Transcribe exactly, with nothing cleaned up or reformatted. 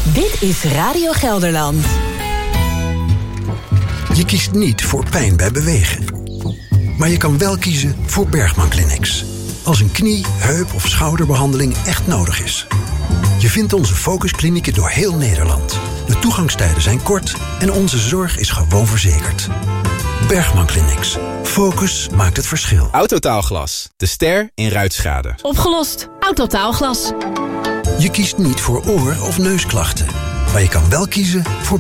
Dit is Radio Gelderland. Je kiest niet voor pijn bij bewegen. Maar je kan wel kiezen voor Bergman Clinics. Als een knie, heup of schouderbehandeling echt nodig is. Je vindt onze focusklinieken door heel Nederland. De toegangstijden zijn kort en onze zorg is gewoon verzekerd. Bergman Clinics. Focus maakt het verschil. Autotaalglas. De ster in ruitschade. Opgelost. Autotaalglas. Je kiest niet voor oor- of neusklachten. Maar je kan wel kiezen voor